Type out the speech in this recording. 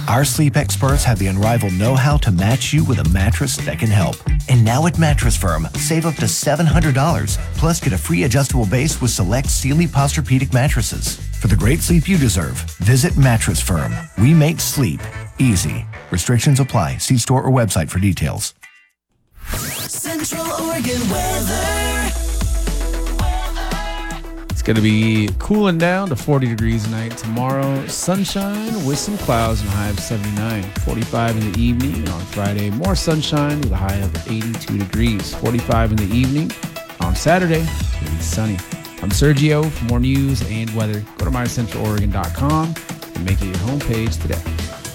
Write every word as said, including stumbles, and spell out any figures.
Our sleep experts have the unrivaled know-how to match you with a mattress that can help. And now at Mattress Firm, save up to seven hundred dollars. Plus, get a free adjustable base with select Sealy Posturepedic mattresses. For the great sleep you deserve, visit Mattress Firm. We make sleep easy. Restrictions apply. See store or website for details. Central Oregon weather. It's going to be cooling down to forty degrees tonight. Tomorrow, sunshine with some clouds and a high of seventy-nine. forty-five in the evening. And on Friday, more sunshine with a high of eighty-two degrees. forty-five in the evening. On Saturday, it's going to be sunny. I'm Sergio. For more news and weather, go to my central oregon dot com and make it your homepage today.